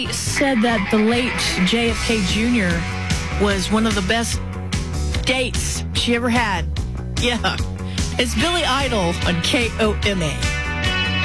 said that the late JFK Jr. was one of the best dates she ever had. Yeah. It's Billy Idol on KOMA.